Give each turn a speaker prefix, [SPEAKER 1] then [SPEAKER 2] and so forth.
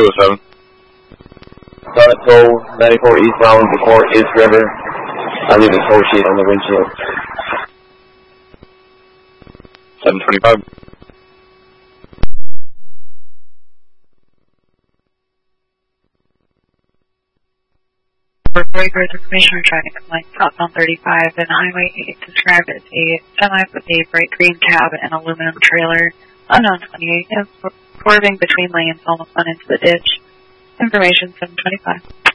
[SPEAKER 1] 207.
[SPEAKER 2] Tow 94 eastbound before East River. I leave the tow sheet on the windshield.
[SPEAKER 1] 725.
[SPEAKER 3] For breakers information regarding complaint southbound 35 and Highway 8 described as a semi with a bright green cab and aluminum trailer. Unknown 28 is swerving between lanes, almost went into the ditch. Information 725.